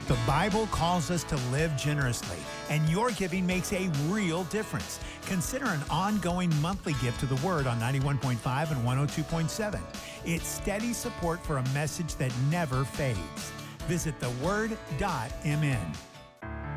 The Bible calls us to live generously, and your giving makes a real difference. Consider an ongoing monthly gift to the Word on 91.5 and 102.7. It's steady support for a message that never fades. Visit theword.mn.